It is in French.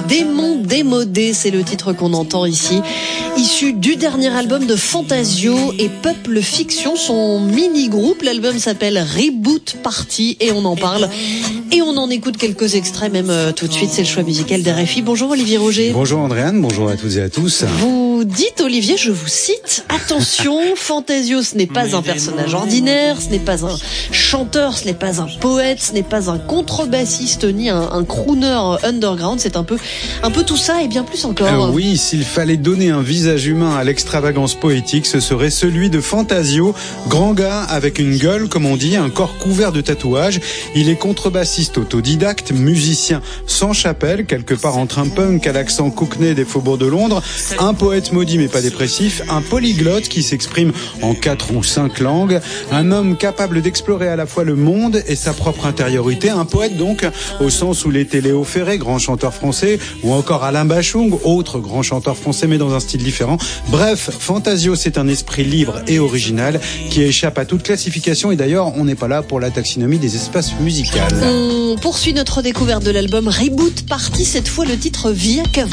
Démon démodé, c'est le titre qu'on entend ici. Issu du dernier album de Fantasio et Peuple Fiction, son mini-groupe. L'album s'appelle Reboot Party et on en parle. Et on en écoute quelques extraits même tout de suite. C'est le choix musical d'RFI. Bonjour Olivier Roger. Bonjour Andréane, bonjour à toutes et à tous. Vous dites Olivier, je vous cite, attention, Fantasio ce n'est pas un personnage ordinaire, ce n'est pas un chanteur, ce n'est pas un poète, ce n'est pas un contrebassiste ni un crooner underground, c'est un peu tout ça et bien plus encore. Oui, s'il fallait donner un visage humain à l'extravagance poétique, ce serait celui de Fantasio, grand gars avec une gueule comme on dit, un corps couvert de tatouages. Il est contrebassiste autodidacte, musicien sans chapelle, quelque part entre un punk à l'accent cockney des faubourgs de Londres, un poète maudit mais pas dépressif, un polyglotte qui s'exprime en 4 ou 5 langues, un homme capable d'explorer à la fois le monde et sa propre intériorité, un poète donc au sens où l'était Léo Ferré, grand chanteur français, ou encore Alain Bachung, autre grand chanteur français mais dans un style différent. Bref, Fantasio c'est un esprit libre et original qui échappe à toute classification et d'ailleurs on n'est pas là pour la taxinomie des espaces musicaux. On poursuit notre découverte de l'album Reboot Party, cette fois le titre Via Cavo.